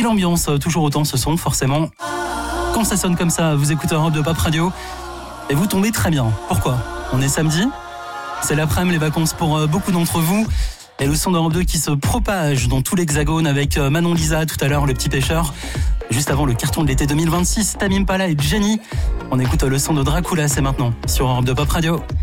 l'ambiance, toujours autant ce son, forcément. Quand ça sonne comme ça, vous écoutez Europe de Pop Radio et vous tombez très bien. Pourquoi ? On est samedi, c'est l'après-midi, les vacances pour beaucoup d'entre vous. Et le son d'Europe 2 qui se propage dans tout l'hexagone avec Manon Lisa tout à l'heure, le petit pêcheur. Juste avant le carton de l'été 2026, Tame Impala et Jenny. On écoute le son de Dracula, c'est maintenant sur Europe de Pop Radio.